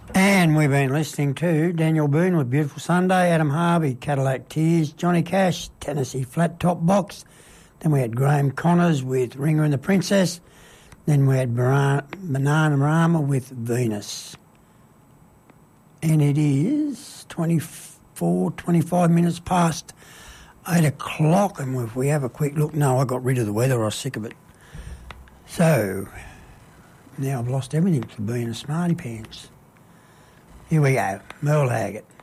And we've been listening to Daniel Boone with Beautiful Sunday, Adam Harvey, Cadillac Tears, Johnny Cash, Tennessee Flat Top Box. Then we had Graham Connors with Ringer and the Princess. Then we had Banana Rama with Venus. And it is 25 minutes past 8 o'clock. And if we have a quick look, no, I got rid of the weather. I was sick of it. So now I've lost everything for being a smarty pants. Here we go, Merle Haggard.